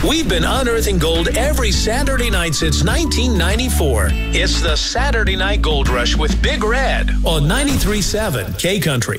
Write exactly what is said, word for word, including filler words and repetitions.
We've been unearthing gold every Saturday night since nineteen ninety-four. It's the Saturday Night Gold Rush with Big Red on ninety-three point seven K Country.